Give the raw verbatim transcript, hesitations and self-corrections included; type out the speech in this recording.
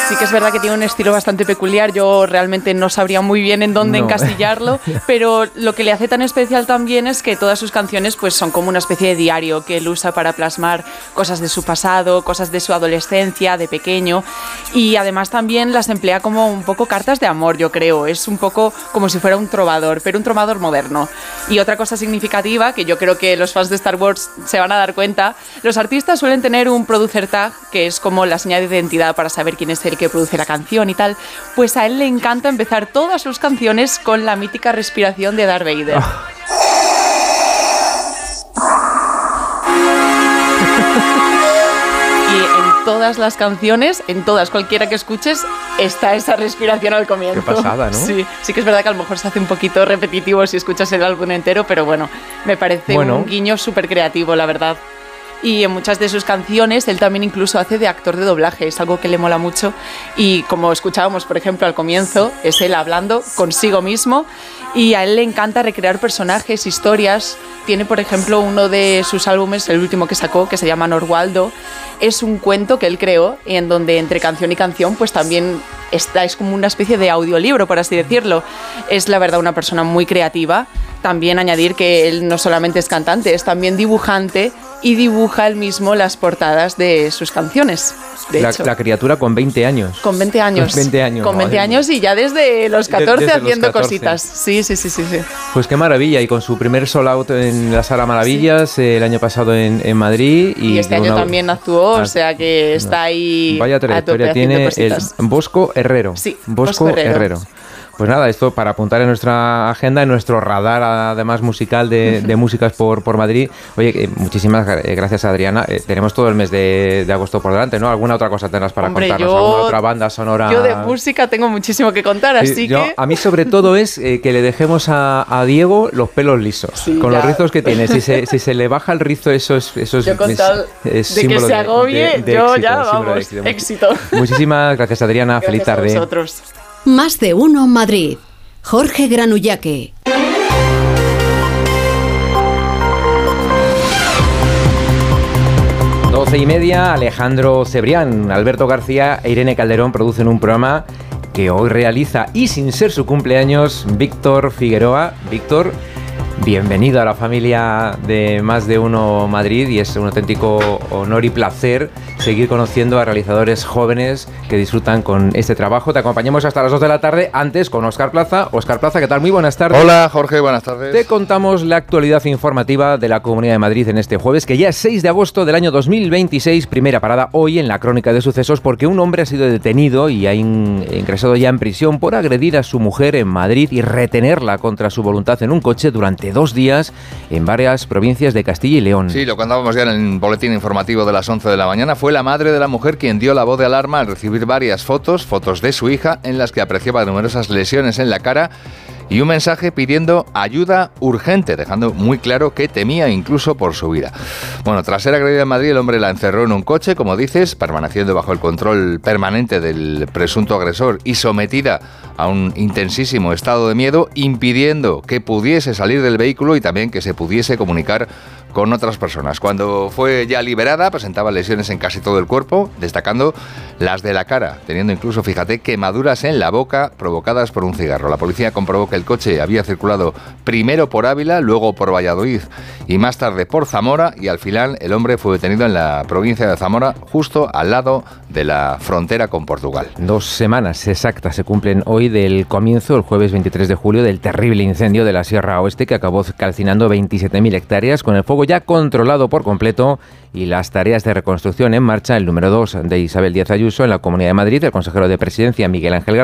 Sí que es verdad que tiene un estilo bastante peculiar, yo realmente no sabría muy bien en dónde no. encasillarlo, pero lo que le hace tan especial también es que todas sus canciones pues son como una especie de diario que él usa para plasmar cosas de su pasado, cosas de su adolescencia, de pequeño, y además también las emplea como un poco cartas de amor, yo creo, es un poco como si fuera un trovador, pero un trovador moderno. Y otra cosa significativa, que yo creo que los fans de Star Wars se van a dar cuenta, los artistas suelen tener un producer tag, que es como la señal de identidad para saber quién es el que produce la canción y tal, pues a él le encanta empezar todas sus canciones con la mítica respiración de Darth Vader. Oh. Y en todas las canciones, en todas, cualquiera que escuches, está esa respiración al comienzo. Qué pasada, ¿no? Sí, sí que es verdad que a lo mejor se hace un poquito repetitivo si escuchas el álbum entero, pero bueno, me parece bueno. un guiño súper creativo, la verdad. Y en muchas de sus canciones él también incluso hace de actor de doblaje, es algo que le mola mucho, y como escuchábamos por ejemplo al comienzo, es él hablando consigo mismo, y a él le encanta recrear personajes, historias. Tiene por ejemplo uno de sus álbumes, el último que sacó, que se llama Norwaldo, es un cuento que él creó, y en donde entre canción y canción pues también está, es como una especie de audiolibro, por así decirlo. Es la verdad una persona muy creativa. También añadir que él no solamente es cantante, es también dibujante, y dibuja él mismo las portadas de sus canciones. De la, hecho. la criatura con veinte años. Con veinte años. Con veinte años. Con veinte años y ya desde los catorce desde haciendo los catorce. Cositas. Sí, sí, sí, sí, sí. Pues qué maravilla. Y con su primer sold out en la Sala Maravillas, sí. eh, el año pasado en, en Madrid. Y, y este año una... también actuó, ah, o sea que está ahí. Vaya trayectoria tiene el Bosco Herrero. Sí, Bosco, Bosco Herrero. Herrero. Pues nada, esto para apuntar en nuestra agenda, en nuestro radar además musical de, de músicas por, por Madrid. Oye, eh, muchísimas gracias Adriana. Eh, tenemos todo el mes de, de agosto por delante, ¿no? ¿Alguna otra cosa tendrás para Hombre, contarnos? Yo, ¿Alguna otra banda sonora? Yo de música tengo muchísimo que contar, sí, así yo, que... A mí sobre todo es eh, que le dejemos a, a Diego los pelos lisos, sí, con ya. los rizos que tiene. Si se, si se le baja el rizo, eso es, eso es, yo con es, tal es de que se agobie, de, de, de yo éxito, ya, vamos, éxito. éxito. Muchísimas gracias Adriana, gracias feliz tarde. A vosotros. Más de uno Madrid. Jorge Granullaque. Doce y media, Alejandro Cebrián, Alberto García e Irene Calderón producen un programa que hoy realiza, y sin ser su cumpleaños, Víctor Figueroa. Víctor, bienvenido a la familia de Más de Uno Madrid, y es un auténtico honor y placer seguir conociendo a realizadores jóvenes que disfrutan con este trabajo. Te acompañamos hasta las dos de la tarde, antes con Óscar Plaza. Óscar Plaza, ¿qué tal? Muy buenas tardes. Hola Jorge, buenas tardes. Te contamos la actualidad informativa de la Comunidad de Madrid en este jueves, que ya es seis de agosto del año dos mil veintiséis, primera parada hoy en la crónica de sucesos, porque un hombre ha sido detenido y ha in- ingresado ya en prisión por agredir a su mujer en Madrid y retenerla contra su voluntad en un coche durante dos días en varias provincias de Castilla y León. Sí, lo contábamos ya en el boletín informativo de las once de la mañana. Fue la madre de la mujer quien dio la voz de alarma al recibir varias fotos, fotos de su hija, en las que apreciaba numerosas lesiones en la cara y un mensaje pidiendo ayuda urgente, dejando muy claro que temía incluso por su vida. Bueno, tras ser agredida en Madrid, el hombre la encerró en un coche, como dices, permaneciendo bajo el control permanente del presunto agresor y sometida a un intensísimo estado de miedo, impidiendo que pudiese salir del vehículo y también que se pudiese comunicar con otras personas. Cuando fue ya liberada, presentaba lesiones en casi todo el cuerpo, destacando las de la cara, teniendo incluso, fíjate, quemaduras en la boca provocadas por un cigarro. La policía comprobó que el coche había circulado primero por Ávila, luego por Valladolid y más tarde por Zamora, y al final el hombre fue detenido en la provincia de Zamora, justo al lado de la frontera con Portugal. Dos semanas exactas se cumplen hoy del comienzo, el jueves veintitrés de julio, del terrible incendio de la Sierra Oeste que acabó calcinando veintisiete mil hectáreas, con el fuego ya controlado por completo y las tareas de reconstrucción en marcha. El número dos de Isabel Díaz Ayuso en la Comunidad de Madrid, el consejero de Presidencia Miguel Ángel García